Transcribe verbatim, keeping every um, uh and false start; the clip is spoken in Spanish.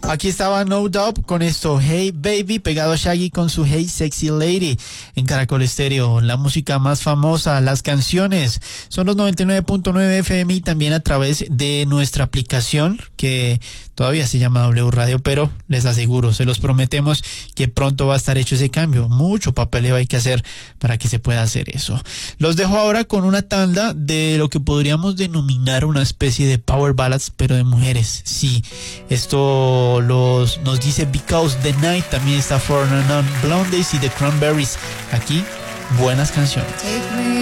Aquí estaba No Doubt con esto, Hey Baby, pegado a Shaggy con su Hey Sexy Lady en Caracol Estéreo, la música más famosa, las canciones, son los noventa y nueve punto nueve F M y también a través de nuestra aplicación que todavía se llama W Radio, pero les aseguro, se los prometemos que pronto va a estar hecho ese cambio. Mucho papeleo hay que hacer para que se pueda hacer eso. Los dejo ahora con una tanda de lo que podríamos denominar una especie de power ballads, pero de mujeres. Sí, esto los, nos dice Because the Night, también está For Non Blondies y The Cranberries. Aquí, buenas canciones.